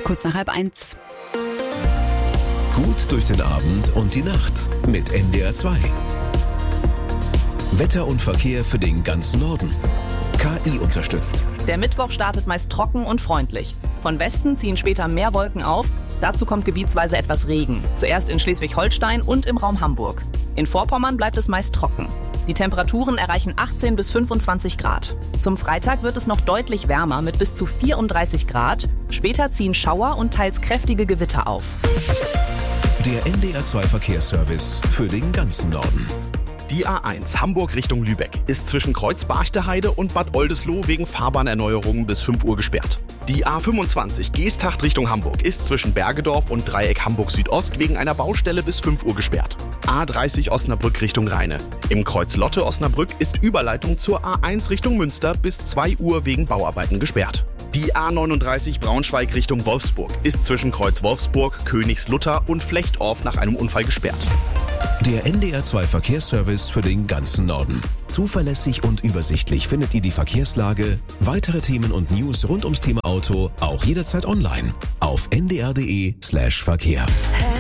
Kurz nach 12:30. Gut durch den Abend und die Nacht mit NDR 2. Wetter und Verkehr für den ganzen Norden. KI unterstützt. Der Mittwoch startet meist trocken und freundlich. Von Westen ziehen später mehr Wolken auf. Dazu kommt gebietsweise etwas Regen. Zuerst in Schleswig-Holstein und im Raum Hamburg. In Vorpommern bleibt es meist trocken. Die Temperaturen erreichen 18 bis 25 Grad. Zum Freitag wird es noch deutlich wärmer mit bis zu 34 Grad. Später ziehen Schauer und teils kräftige Gewitter auf. Der NDR 2 Verkehrsservice für den ganzen Norden. Die A1 Hamburg Richtung Lübeck ist zwischen Kreuz-Barchteheide und Bad Oldesloe wegen Fahrbahnerneuerungen bis 5 Uhr gesperrt. Die A25 Geesthacht Richtung Hamburg ist zwischen Bergedorf und Dreieck Hamburg Südost wegen einer Baustelle bis 5 Uhr gesperrt. A30 Osnabrück Richtung Rheine. Im Kreuz Lotte Osnabrück ist Überleitung zur A1 Richtung Münster bis 2 Uhr wegen Bauarbeiten gesperrt. Die A39 Braunschweig Richtung Wolfsburg ist zwischen Kreuz Wolfsburg, Königslutter und Flechtorf nach einem Unfall gesperrt. Der NDR 2 Verkehrsservice für den ganzen Norden. Zuverlässig und übersichtlich findet ihr die Verkehrslage, weitere Themen und News rund ums Thema Auto auch jederzeit online auf ndr.de/Verkehr.